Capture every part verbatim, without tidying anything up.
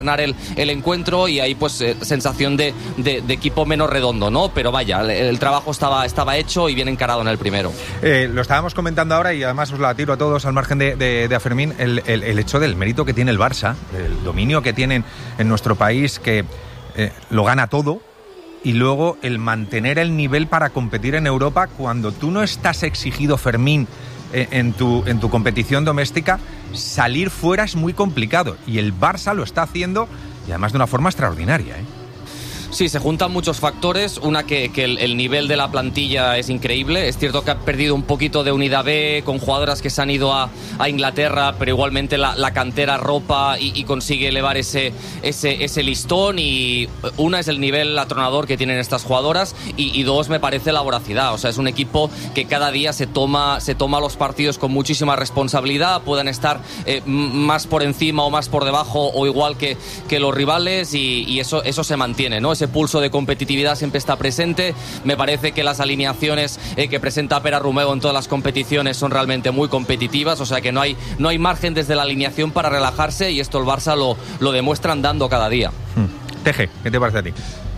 ganar el, el encuentro y ahí pues eh, sensación de, de, de equipo menos redondo, ¿no? Pero vaya, el, el trabajo estaba, estaba hecho y bien encarado en el primero. Eh, lo estábamos comentando ahora y además os la tiro a todos al margen de, de, de a Fermín, el, el, el hecho del mérito que tiene el Barça, el dominio que tienen en nuestro país, que eh, lo gana todo, y luego el mantener el nivel para competir en Europa cuando tú no estás exigido, Fermín, en tu, en tu competición doméstica. Salir fuera es muy complicado y el Barça lo está haciendo y además de una forma extraordinaria, ¿eh? Sí, se juntan muchos factores. Una, que, que el, el nivel de la plantilla es increíble. Es cierto que ha perdido un poquito de unidad B con jugadoras que se han ido a, a Inglaterra, pero igualmente la, la cantera ropa y, y consigue elevar ese, ese, ese listón. Y una es el nivel atronador que tienen estas jugadoras y, y dos, me parece la voracidad. O sea, es un equipo que cada día se toma, se toma los partidos con muchísima responsabilidad. Pueden estar eh, más por encima o más por debajo o igual que, que los rivales y, y eso, eso se mantiene, ¿no? Ese pulso de competitividad siempre está presente. Me parece que las alineaciones eh, que presenta Pere Romeu en todas las competiciones son realmente muy competitivas, o sea que no hay, no hay margen desde la alineación para relajarse y esto el Barça lo, lo demuestra andando cada día. Hmm. Teje, ¿qué te parece a ti?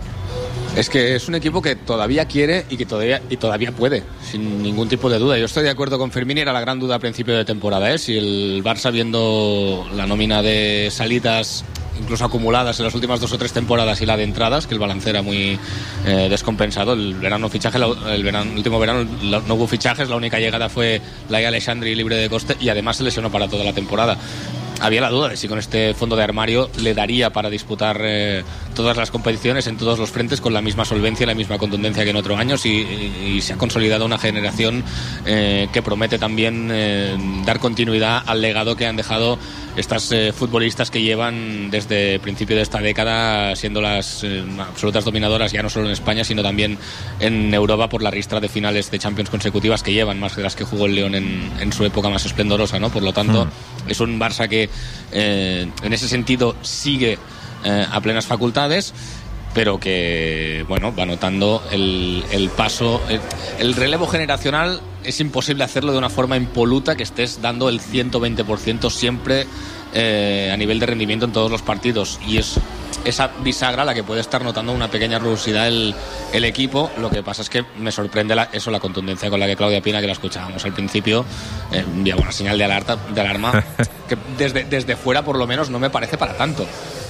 Es que es un equipo que todavía quiere y que todavía y todavía puede, sin ningún tipo de duda. Yo estoy de acuerdo con Fermín, era la gran duda a principio de temporada, ¿eh? Si el Barça, viendo la nómina de salidas incluso acumuladas en las últimas dos o tres temporadas y la de entradas, que el balance era muy eh, descompensado. El verano fichaje, el verano, el último verano no hubo fichajes, la única llegada fue Laia Aleixandri libre de coste y además se lesionó para toda la temporada. Había la duda de si con este fondo de armario le daría para disputar eh, todas las competiciones en todos los frentes con la misma solvencia y la misma contundencia que en otros años y, y, y se ha consolidado una generación eh, que promete también eh, dar continuidad al legado que han dejado estas eh, futbolistas que llevan desde el principio de esta década siendo las eh, absolutas dominadoras ya no solo en España sino también en Europa por la ristra de finales de Champions consecutivas que llevan, más de las que jugó el León en, en su época más esplendorosa, ¿no? Por lo tanto, mm. es un Barça que eh, en ese sentido sigue eh, a plenas facultades, pero que bueno, va notando el, el paso, el, el relevo generacional. Es imposible hacerlo de una forma impoluta, que estés dando el ciento veinte por ciento siempre eh, a nivel de rendimiento en todos los partidos, y es esa bisagra la que puede estar notando una pequeña rugosidad el, el equipo. Lo que pasa es que me sorprende la, eso, la contundencia con la que Claudia Pina, que la escuchábamos al principio, eh, enviaba una señal de alerta, de alarma que desde, desde fuera por lo menos no me parece para tanto.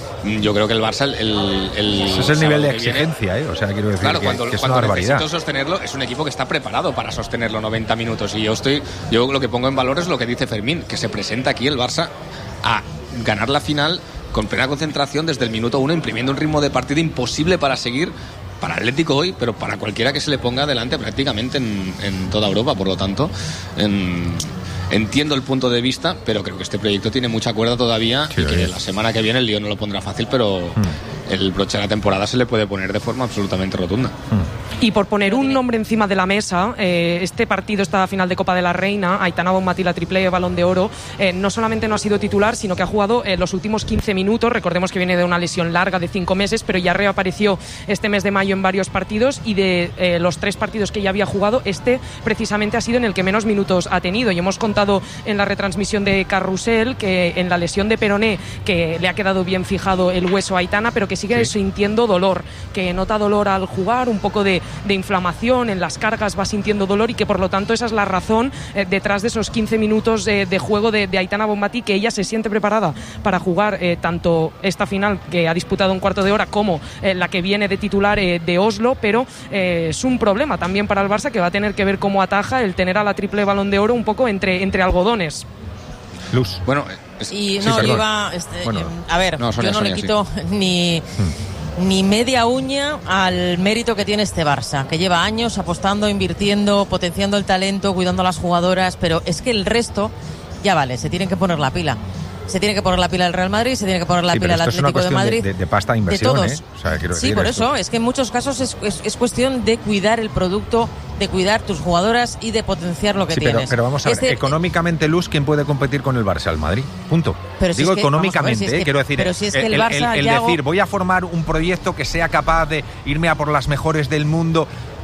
Yo creo que el Barça, el, el, el ese es el nivel de exigencia, viene, ¿eh? O sea, quiero decir, claro, que, cuando, que es cuando una barbaridad. Necesito sostenerlo, es un equipo que está preparado para sostenerlo noventa minutos. Y yo estoy, yo lo que pongo en valor es lo que dice Fermín, que se presenta aquí el Barça a ganar la final con plena concentración desde el minuto uno, imprimiendo un ritmo de partido imposible para seguir para Atlético hoy, pero para cualquiera que se le ponga adelante prácticamente en, en toda Europa. Por lo tanto, en, entiendo el punto de vista, pero creo que este proyecto tiene mucha cuerda todavía, sí, y que la semana que viene el Lyon no lo pondrá fácil, pero mm. el broche de la temporada se le puede poner de forma absolutamente rotunda. Mm. Y por poner un nombre encima de la mesa, eh, este partido, esta final de Copa de la Reina, Aitana Bonmatí, la triple Balón de Oro, eh, no solamente no ha sido titular, sino que ha jugado eh, los últimos quince minutos. Recordemos que viene de una lesión larga de cinco meses, pero ya reapareció este mes de mayo en varios partidos, y de eh, los tres partidos que ya había jugado, este precisamente ha sido en el que menos minutos ha tenido. Y hemos contado en la retransmisión de Carrusel que en la lesión de peroné, que le ha quedado bien fijado el hueso a Aitana, pero que sigue sí. sintiendo dolor, que nota dolor al jugar, un poco de de inflamación en las cargas, va sintiendo dolor, y que por lo tanto esa es la razón eh, detrás de esos quince minutos eh, de juego de, de Aitana Bonmatí, que ella se siente preparada para jugar eh, tanto esta final que ha disputado un cuarto de hora como eh, la que viene de titular eh, de Oslo, pero eh, es un problema también para el Barça, que va a tener que ver cómo ataja el tener a la triple Balón de Oro un poco entre, entre algodones. Luz. Bueno, es, y sí, no, perdón. iba, este, bueno, eh, a ver, no, Sonia, yo no Sonia, le quito sí. ni... Hmm. ni media uña al mérito que tiene este Barça, que lleva años apostando, invirtiendo, potenciando el talento, cuidando a las jugadoras, pero es que el resto, ya vale, se tienen que poner la pila. Se tiene que poner la pila el Real Madrid, se tiene que poner la sí, pila el Atlético de Madrid. De, de, de pasta inversión, de todos. ¿eh? O sea, quiero sí, decir por esto. eso, es que en muchos casos es, es, es cuestión de cuidar el producto, de cuidar tus jugadoras y de potenciar lo que sí, tienes. Pero, pero vamos a ver, este, económicamente, Luz, ¿quién puede competir con el Barça? El Madrid, punto. Pero si Digo es que, económicamente, ver, si es ¿eh? que, quiero decir, pero si es que el, el, Barça el, el Yago... decir, voy a formar un proyecto que sea capaz de irme a por las mejores del mundo.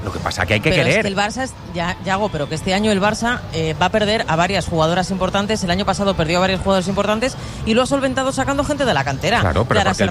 Lo que pasa que hay que pero querer. Es que el Barça, es, ya, ya hago, pero que este año el Barça eh, va a perder a varias jugadoras importantes. El año pasado perdió a varios jugadores importantes y lo ha solventado sacando gente de la cantera. Claro, pero Clara porque el